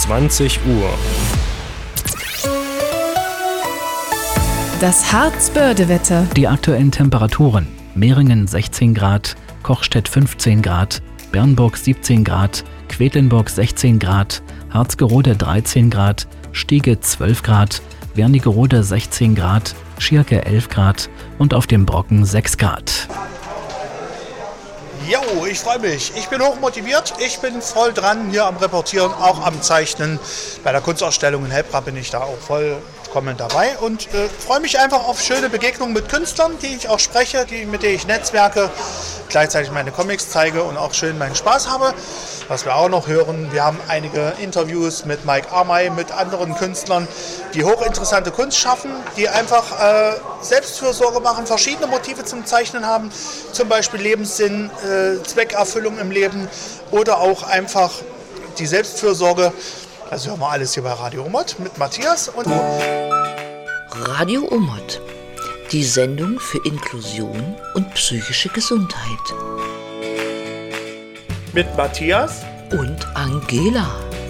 20 Uhr. Das Harzbörde-Wetter. Die aktuellen Temperaturen: Meringen 16 Grad, Kochstedt 15 Grad, Bernburg 17 Grad, Quedlinburg 16 Grad, Harzgerode 13 Grad, Stiege 12 Grad, Wernigerode 16 Grad, Schierke 11 Grad und auf dem Brocken 6 Grad. Jo, ich freue mich. Ich bin hochmotiviert. Ich bin voll dran hier am Reportieren, auch am Zeichnen. Bei der Kunstausstellung in Helbra bin ich da auch vollkommen dabei und freue mich einfach auf schöne Begegnungen mit Künstlern, die ich auch spreche, mit denen ich netzwerke, gleichzeitig meine Comics zeige und auch schön meinen Spaß habe. Was wir auch noch hören, wir haben einige Interviews mit Mike Amey, mit anderen Künstlern, die hochinteressante Kunst schaffen, die einfach Selbstfürsorge machen, verschiedene Motive zum Zeichnen haben, zum Beispiel Lebenssinn, Zweckerfüllung im Leben oder auch einfach die Selbstfürsorge. Das hören wir alles hier bei Radio Omot mit Matthias und Radio Omot, die Sendung für Inklusion und psychische Gesundheit. mit Matthias und Angela.